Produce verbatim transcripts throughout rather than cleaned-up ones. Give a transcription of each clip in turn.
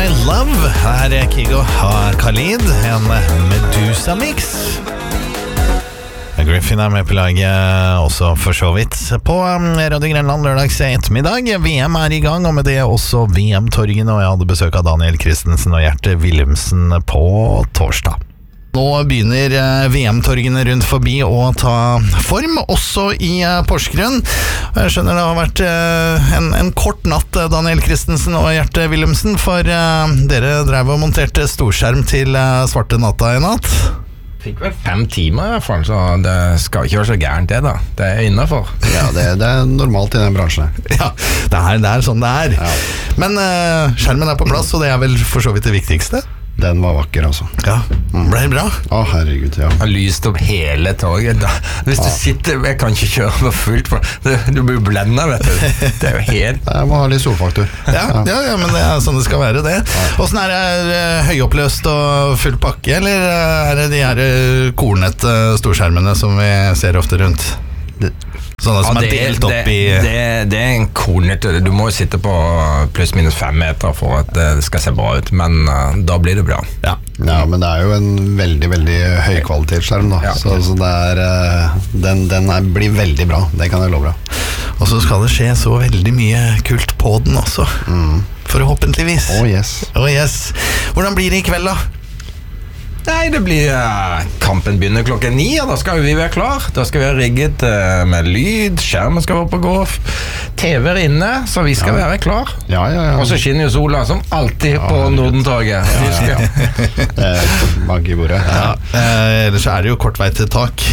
My Love. Her er Kygo Khalid, en Medusa-mix. Griffin er med på laget også for så vidt på Radio Grenland lørdags ettermiddag. V M er i gang, og med det også V M-torgene, og jeg hadde besøk av Daniel Christensen og Gjerte Wilhelmsen på torsdag. Nå begynner V M-torgene rundt forbi å ta form, også i Porsgrunn. Jeg skjønner det har vært en, en kort natt, Daniel Christensen og Gjerte Wilhelmsen, for dere drev og monterte storskjerm til svarte natta i natt. Fikk vel fem timer i hvert fall, så det skal ikke være så gærent det da. Det er innenfor. Ja, det, det er normalt i den bransjen. Ja, det er, det er sånn det er. Ja. Men uh, skjermen er på plass, og det er vel for så vidt det viktigste. Den var vakker, altså. Ja, ble det bra? Å, herregud, ja. Han lyste opp hele toget da. Hvis du ja. sitter, jeg kan ikke kjøre for fullt, for du blir blendet, vet du. Det er jo helt... Jeg må ha litt solfaktor. Ja, ja, ja, men det er sånn det skal være det. Hvordan er det, høyoppløst og full pakke, eller er det de her kornete storskjermene som vi ser ofte rundt? Det Sånne som ja, det, er delt opp det, i det, det er en kornet. Du må jo sitte på pluss minus fem meter for at det skal se bra ut, men uh, da blir det bra. Ja. Ja, men det er jo en veldig, veldig høykvalitetsskjerm da. Ja. Så, så det er, uh, den, den er, blir veldig bra, det kan jeg love deg. Og så skal det skje så veldig mye kult på den også, mm. forhåpentligvis. Oh yes. Oh yes. Hvordan blir det i kveld da? Nei, det blir uh, kampen begynner klokken ni, og da skal vi være klar. Da skal vi være rigget uh, med lyd, skjermen skal være på gå, T V-er inne, så vi skal ja. være klar. Ja, ja, ja. Og så skinner jo sola, som alltid ja, på Nordentorget. Ja, ja, ja. Det er mange i bordet. Ja. Eh, ellers er det jo kort vei til tak.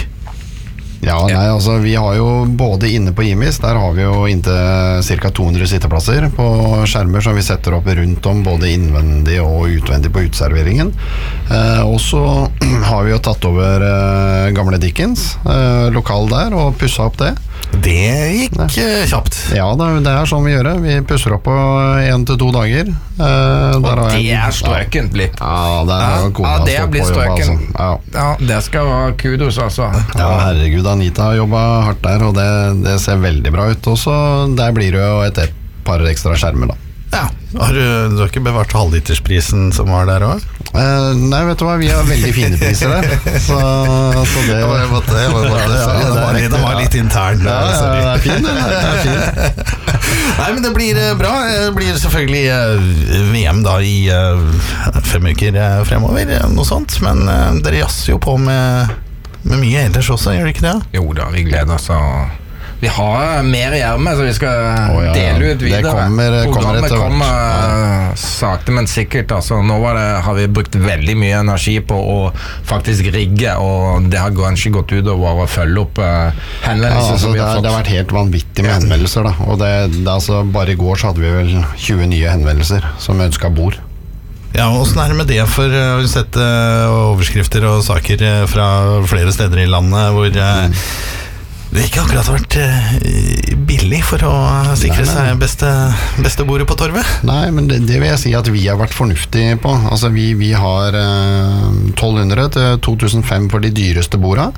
Ja, nei, altså vi har jo både inne på Imis, der har vi jo inntil cirka to hundre sitteplasser på skjermer som vi setter opp rundt om, både innvendig og utvendig på uteserveringen. Eh, og så har vi jo tatt over eh, gamle Dickens, eh, lokal der, og pusset opp det. Det gikk eh, kjapt. Ja, det, det er sånn vi gjør det. Vi pusser opp på en til to dager. Eh, og det er strøkent blitt. Ja, det er, ja, ja, det er blitt strøkent. Ja. Ja, det skal være kudos, altså. Ja, herregud, Anita har jobbet hardt der, og det, det ser veldig bra ut. Og så der blir det jo et, et par ekstra skjermer da. Ja, har du, du har ikke bevart halvlitersprisen som var der også? Uh, nei, vet du hva, vi har veldig fine priser der. Så, så det... Jeg var, måtte, jeg var, måtte, ja, sorry, det, var litt, det var litt intern. Ja, ja, det er fint, det er fint. Nei, men det blir bra. Det blir selvfølgelig uh, V M da i uh, fem uker uh, fremover, noe sånt. Men uh, dere jasser jo på med, med mye ellers også, gjør det ikke det? Jo da, vi gleder oss å... Vi har mer i ermet, så vi skal oh, ja, dele ut videre. Det kommer, Programmet kommer, kommer ja. sakte, men sikkert. Altså, nå var det, har vi brukt veldig mye energi på å faktisk rigge, og det har kanskje gått ut over å følge opp uh, henvendelser. Ja, altså, som vi det, har fått. Det har vært helt vanvittig med henvendelser. Da. Og det, det, altså, bare i går så hadde vi vel tjue nye henvendelser som ønsket bord. Ja, og hvordan er det med det? For uh, har du sett uh, overskrifter og saker uh, fra flere steder i landet hvor... Uh, mm. Det har ikke akkurat vært uh, billig for å sikre nei, nei. seg beste, beste bordet på torvet. Nei, men det, det vil jeg si at vi har vært fornuftige på. Altså vi, vi har uh, tolv hundre til to tusen fem for de dyreste bordene.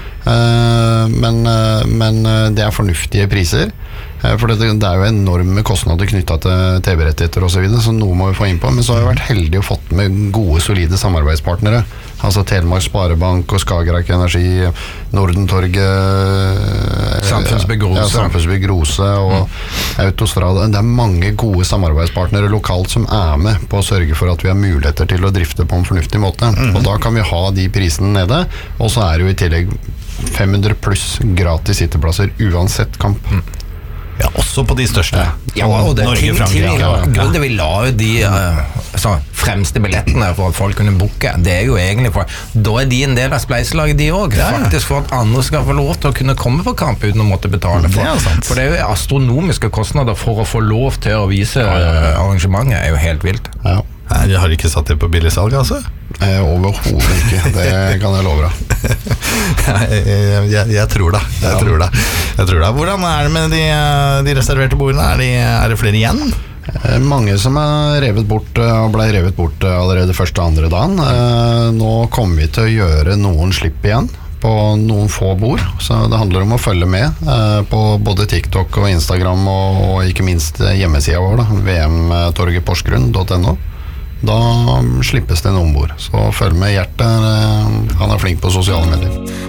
Uh, men, uh, men uh, det er fornuftige priser. Uh, for det, det er jo enorme kostnader knyttet til T V-rettigheter og så videre, så noe må vi få inn på. Men så har vi vært heldige og fått med gode, solide samarbeidspartnere. Altså Telemark Sparebank og Skagerrak Energi, Nordentorget, Samfunnsbygg Rose, ja, Samfunnsbygg Rose og mm. Autostrada. Det er mange gode samarbeidspartnere lokalt som er med på å sørge for at vi har muligheter til å drifte på en fornuftig måte. Mm. Og da kan vi ha de prisene nede, og så er det jo i tillegg fem hundre pluss gratis sitteplasser uansett kamp. Mm. Ja, også på de største. Ja, og det er ting, ting, ja. Grunnen til vi la ut de uh, så, fremste billettene for at folk kunne booke, det er jo egentlig for, da er de en del av spleiselaget de også, ja, ja. Faktisk for at andre skal få lov til å kunne komme på kamp uten å måtte betale for. Det er for det er jo astronomiske kostnader for å få lov til å vise ja, ja, ja. arrangementet, er jo helt vilt. Ja. Jeg har ikke satt det på billigsalg, altså? Eh, overhodet ikke, det kan jeg love deg. jeg, jeg, jeg, jeg tror det, jeg ja. tror det. Jeg tror det. Hvordan er det med de, de reserverte bordene? Er, de, er det flere igjen? Eh, mange som er revet bort og ble revet bort allerede første og andre dagen. Eh, nå kommer vi til å gjøre noen slipp igjen på noen få bord, så det handler om å følge med eh, på både TikTok og Instagram og, og ikke minst hjemmesiden vår, da, v m torget porsgrunn punktum n o. da slippes det en ombord. Så følg med Hjertet, han er flink på sosiale medier.